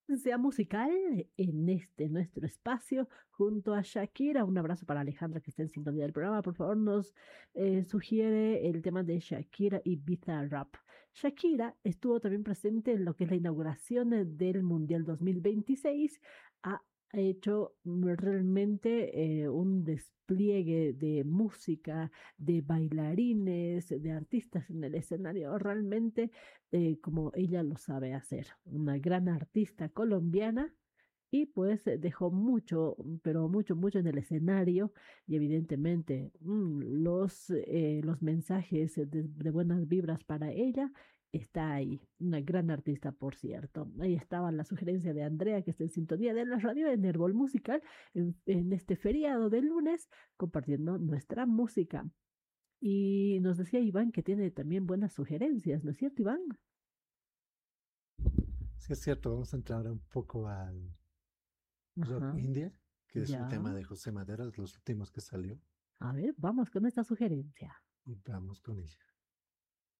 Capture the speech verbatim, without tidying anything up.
Sea musical en este nuestro espacio junto a Shakira. Un abrazo para Alejandra que está en sintonía del programa. Por favor, nos eh, sugiere el tema de Shakira y Rap. Shakira estuvo también presente en lo que es la inauguración eh, del Mundial dos mil veintiséis. Ha hecho mm, realmente eh, un despliegue de música, de bailarines, de artistas en el escenario. Realmente eh, como ella lo sabe hacer. Una gran artista colombiana y pues eh, dejó mucho, pero mucho, mucho en el escenario y evidentemente mm, los, eh, los mensajes de, de buenas vibras para ella. Está ahí, una gran artista, por cierto. Ahí estaba la sugerencia de Andrea, que está en sintonía de la radio en Herbol Musical, en, en este feriado de lunes, compartiendo nuestra música. Y nos decía Iván que tiene también buenas sugerencias, ¿no es cierto, Iván? Sí, es cierto, vamos a entrar un poco al rock Ajá, India, que es un ya. tema de José Madero, de los últimos que salió, A ver, vamos con esta sugerencia. y vamos con ella.